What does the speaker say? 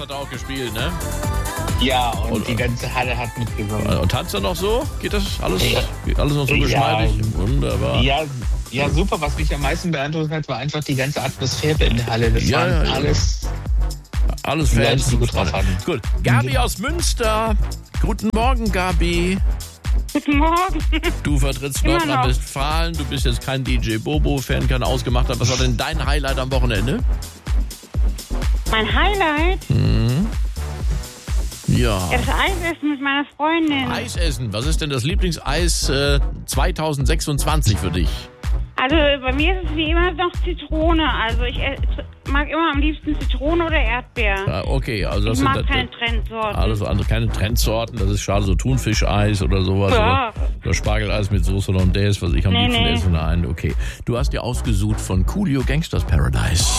hat er auch gespielt, ne? Ja, und die ganze Halle hat mitgesungen. Und tanzt er noch so? Geht das alles, geht alles noch so geschmeidig? Wunderbar. Ja, super. Was mich am meisten beeindruckt hat, war einfach die ganze Atmosphäre in der Halle. Das waren alles Fans, die gut drauf hatten. Gut. Gabi aus Münster. Guten Morgen, Gabi. Guten Morgen. Du vertrittst Nordrhein-Westfalen. Du bist jetzt kein DJ Bobo-Fan, kein Ausgemachter. Was war denn dein Highlight am Wochenende? Mein Highlight? Ja. Das Eisessen mit meiner Freundin. Eisessen. Was ist denn das Lieblingseis 2026 für dich? Also bei mir ist es wie immer noch Zitrone. Also ich mag immer am liebsten Zitrone oder Erdbeer. Ja, okay, also das ich mag sind keine Trendsorten. Alles andere, keine Trendsorten. Das ist schade, so Thunfischeis oder sowas. Ja. Oder Spargeleis mit Soße Hollandaise, was ich am liebsten esse. Nein, okay. Du hast dir ausgesucht von Coolio Gangsters Paradise.